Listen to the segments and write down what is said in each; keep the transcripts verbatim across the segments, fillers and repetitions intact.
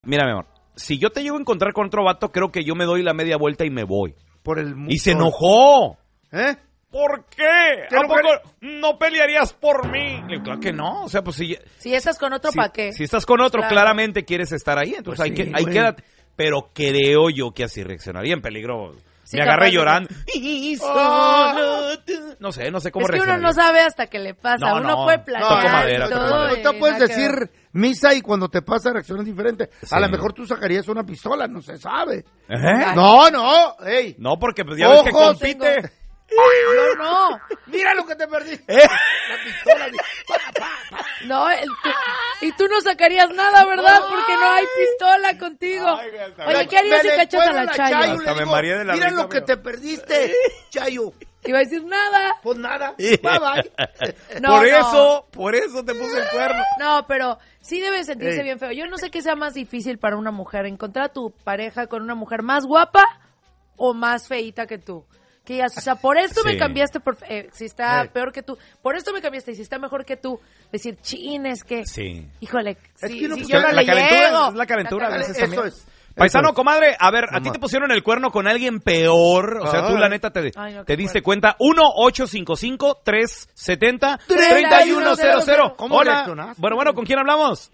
Mira, mi amor, si yo te llego a encontrar con otro vato, creo que yo me doy la media vuelta y me voy. Por el Y se enojó. ¿Eh? ¿Por qué? ¿Qué ¿A no poco pele- no pelearías por mí? Le digo, claro que no. O sea, pues si... Si estás con otro, si, ¿para qué? si estás con otro, Claro. claramente quieres estar ahí. Entonces Pues ahí, sí, que, ahí güey. quédate. Pero creo yo que así reaccionaría en peligro. Sí, me agarré capaz de- llorando. Y solo tú- No sé, no sé cómo Es que uno reaccionaría. no sabe hasta que le pasa. No, uno no. puede Toco planear madera, y toco todo. madera. y Tú puedes nada que decir ver. misa y cuando te pasa reacciones diferentes. Sí. A lo mejor tú sacarías una pistola, no se sabe. ¿Eh? No, no, ey. No, porque pues ya ves que Ojos. compite. Yo no. Mira lo que te perdiste. ¿Eh? La pistola. di- pa, pa, pa. No, el- tú- y tú no sacarías nada, ¿verdad? Porque no hay pistola contigo. Ay, güey, hasta Oye, me- ¿qué harías si Me le cachas a cuelgo la Chayo? Hasta le me digo, mareé de la Mira risa, lo que pero- te perdiste, Chayo. Iba a decir nada. Pues nada. Bye bye. No, por no. eso, por eso te puse el cuerno. No, pero sí debe sentirse Ey. bien feo. Yo no sé qué sea más difícil para una mujer, encontrar a tu pareja con una mujer más guapa o más feíta que tú. Que digas, o sea, por esto me Sí. cambiaste, por, eh, si está Ey. peor que tú, por esto me cambiaste y si está mejor que tú, decir, chin, es que, Sí. híjole, Es si, que no, si pues, yo no la le calentura llego. es la calentura, a veces Eso también. es. Paisano, Eso es. comadre, a ver, a ti Mamá. te pusieron el cuerno con alguien peor. O sea, tú Ay. la neta te, Ay, no, te qué diste fuerte. cuenta. uno ocho cinco cinco, tres siete cero, tres treinta y uno uno cero cero cero. ¿Cómo Hola. reaccionaste? Bueno, bueno, ¿con quién hablamos?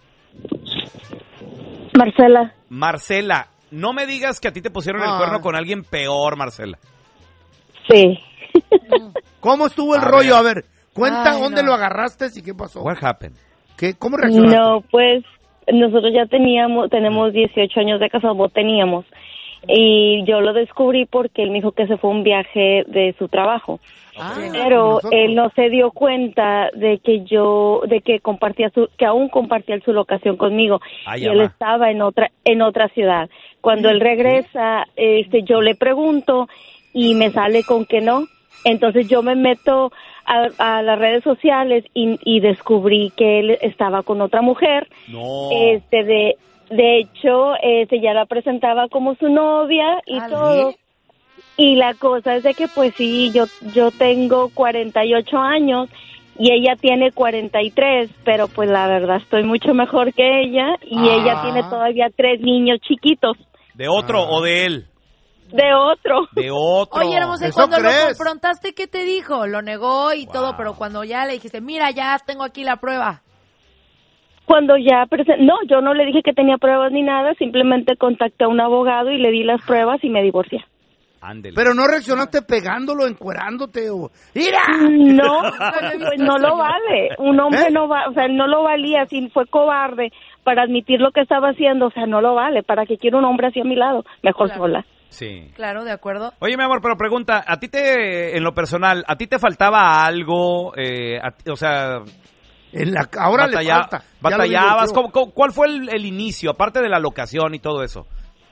Marcela, Marcela. No me digas que a ti te pusieron el Ay. cuerno con alguien peor, Marcela. sí. ¿Cómo estuvo el A rollo? ver. A ver, cuenta Ay, dónde no. lo agarraste y qué pasó. What happened? ¿Qué, ¿Cómo reaccionaste? No, pues nosotros ya teníamos, tenemos dieciocho años de casados, no teníamos. Y yo lo descubrí porque él me dijo que se fue a un viaje de su trabajo. Ah, Pero nosotros. él no se dio cuenta de que yo, de que compartía su, que aún compartía su locación conmigo. Ay, y él ama. estaba en otra, en otra ciudad. Cuando él regresa, este, yo le pregunto y me sale con que no. Entonces yo me meto a, a las redes sociales y, y descubrí que él estaba con otra mujer. No. Este, de, de hecho, este, ya la presentaba como su novia y ¿Ah, todo. sí? Y la cosa es de que, pues sí, yo, yo tengo cuarenta y ocho años y ella tiene cuarenta y tres, pero pues la verdad estoy mucho mejor que ella y Ah. ella tiene todavía tres niños chiquitos ¿De otro Ah. o de él? de otro. De otro. Oye, hermosa, ¿y ¿Eso cuando lo crees? confrontaste, ¿qué te dijo? Lo negó y Wow. todo, pero cuando ya le dijiste, mira, ya tengo aquí la prueba. Cuando ya presen- no, yo no le dije que tenía pruebas ni nada, simplemente contacté a un abogado y le di las pruebas y me divorcié. Ándele. Pero no reaccionaste pegándolo, encuerándote o... ¡Mira! No, había visto pues no eso lo yo. vale. Un hombre ¿Eh? no va, o sea, él no lo valía, si fue cobarde para admitir lo que estaba haciendo, o sea, no lo vale. ¿Para qué quiero un hombre así a mi lado? Mejor Claro. sola. Sí. Claro, de acuerdo. Oye, mi amor, pero pregunta, a ti te, en lo personal, ¿a ti te faltaba algo? Eh, a ti- o sea, En la, ahora batalla- le falta. Ya lo batallabas. divorció. ¿Cómo- cómo- ¿Cuál fue el, el inicio, aparte de la locación y todo eso?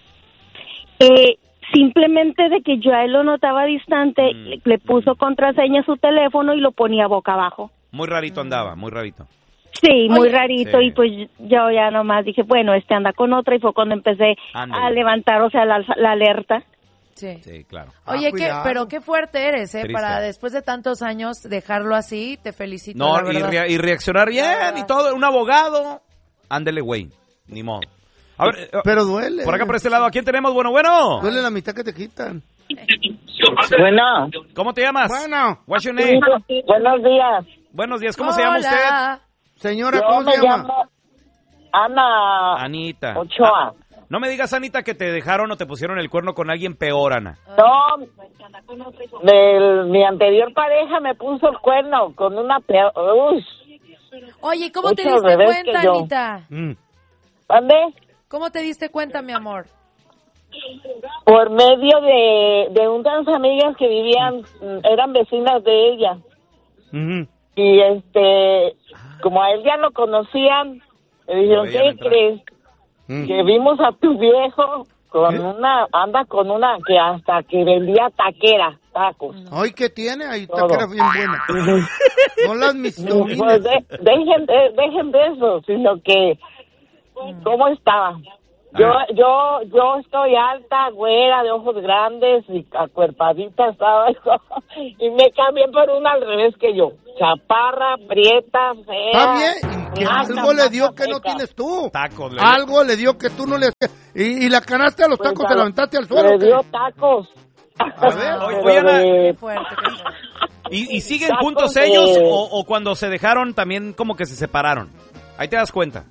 Eh, simplemente de que yo a él lo notaba distante, Mm. le, le puso contraseña a su teléfono y lo ponía boca abajo. Muy rarito andaba, muy rarito. Sí, muy Oye. rarito, Sí. y pues yo ya nomás dije, bueno, este anda con otra, y fue cuando empecé Ándale. a levantar, o sea, la, la alerta. Sí. Sí, claro. Ah, Oye, qué, cuidado. pero qué fuerte eres, ¿eh? Triste. Para después de tantos años dejarlo así, te felicito, No, la y, verdad. rea- y reaccionar bien verdad. y todo. Un abogado, ándele, güey. Ni modo. A ver, eh, Pero duele. por acá por este lado, ¿a quién tenemos? Bueno, bueno. Duele la mitad que te quitan. Bueno, ¿Cómo te llamas? Bueno, What's your name? buenos días. Buenos días, ¿cómo se llama usted? Hola. señora, Yo ¿cómo me se llama? llamo Ana Anita. Ochoa. Ah, no me digas, Anita, que te dejaron o te pusieron el cuerno con alguien peor, Ana. No, del- mi anterior pareja me puso el cuerno con una peor. Uy, Oye, ¿cómo te Mucho al diste revés cuenta, que yo. Anita? Mm. ¿dónde? ¿Cómo te diste cuenta, mi amor? Por medio de, de unas amigas que vivían, mm, eran vecinas de ella. Ujú. Y este, como a él ya lo conocían, le dijeron, Lo veían ¿qué entrar. crees? Mm. Que vimos a tu viejo con ¿Qué? una, anda con una que hasta que vendía taquera, tacos. Ay, ¿qué tiene? Ahí está Todo. que era bien buena. No las mis Pues sobrinas. de- dejen, de, dejen de eso, sino que, ¿cómo estaba? Yo, Ah. yo, yo estoy alta, güera, de ojos grandes y acuerpadita estaba, y me cambié por una al revés que yo, chaparra, prieta, fea. Está bien. Que Maca, algo le dio maca, que no seca. tienes tú. Tacos. le- Algo le dio que tú no le... Y, y la canasta de los Pues, tacos a- te la aventaste al suelo. Le ¿qué? dio tacos. A ver. Oye, Pero oye, Ana, de- Qué fuerte, qué fuerte. ¿Y, y siguen Tacos juntos de- ellos o, o cuando se dejaron también como que se separaron? Ahí te das cuenta.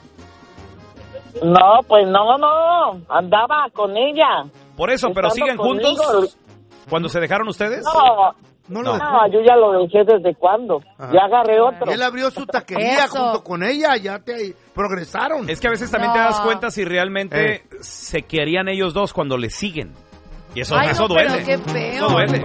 No, pues no, no. Andaba con ella. Por eso, pero Estando siguen conmigo. juntos cuando se dejaron ustedes. No, No lo No. dejó. no, yo ya lo dejé desde cuándo. Ajá. Ya agarré otro. Y él abrió su taquería Eso. junto con ella, ya te progresaron. Es que a veces también te No. das cuenta si realmente Eh. se querían ellos dos cuando le siguen. Y eso, Ay, eso no, pero duele. qué feo. Eso duele.